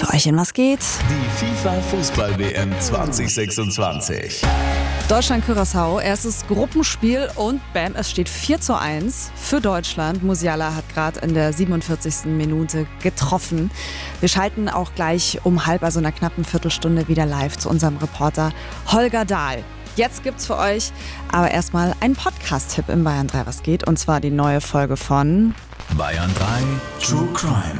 Für euch in Was geht? Die FIFA-Fußball-WM 2026. Deutschland-Curaçao, erstes Gruppenspiel und bam, es steht 4:1 für Deutschland. Musiala hat gerade in der 47. Minute getroffen. Wir schalten auch gleich um halb, also in einer knappen Viertelstunde, wieder live zu unserem Reporter Holger Dahl. Jetzt gibt's für euch aber erstmal einen Podcast-Tipp im Bayern 3 Was geht, und zwar die neue Folge von Bayern 3 True Crime.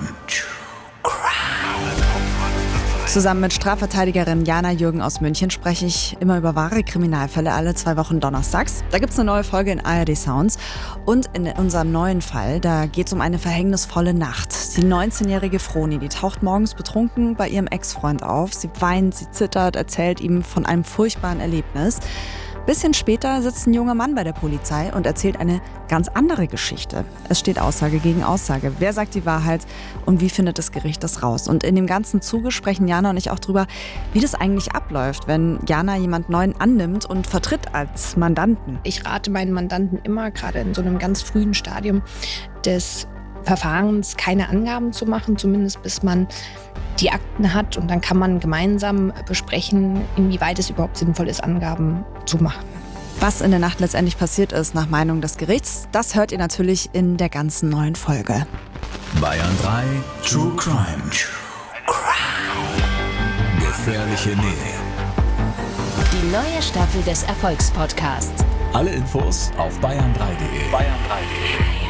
Zusammen mit Strafverteidigerin Jana Jürgen aus München spreche ich immer über wahre Kriminalfälle alle 2 Wochen donnerstags. Da gibt es eine neue Folge in ARD Sounds. Und in unserem neuen Fall, da geht es um eine verhängnisvolle Nacht. Die 19-jährige Froni, die taucht morgens betrunken bei ihrem Ex-Freund auf. Sie weint, sie zittert, erzählt ihm von einem furchtbaren Erlebnis. Bisschen später sitzt ein junger Mann bei der Polizei und erzählt eine ganz andere Geschichte. Es steht Aussage gegen Aussage. Wer sagt die Wahrheit und wie findet das Gericht das raus? Und in dem ganzen Zuge sprechen Jana und ich auch drüber, wie das eigentlich abläuft, wenn Jana jemand Neuen annimmt und vertritt als Mandanten. Ich rate meinen Mandanten immer, gerade in so einem ganz frühen Stadium des Verfahrens, keine Angaben zu machen, zumindest bis man die Akten hat, und dann kann man gemeinsam besprechen, inwieweit es überhaupt sinnvoll ist, Angaben zu machen. Was in der Nacht letztendlich passiert ist, nach Meinung des Gerichts, das hört ihr natürlich in der ganzen neuen Folge. Bayern 3 True Crime. Gefährliche Nähe. Die neue Staffel des Erfolgspodcasts. Alle Infos auf bayern3.de.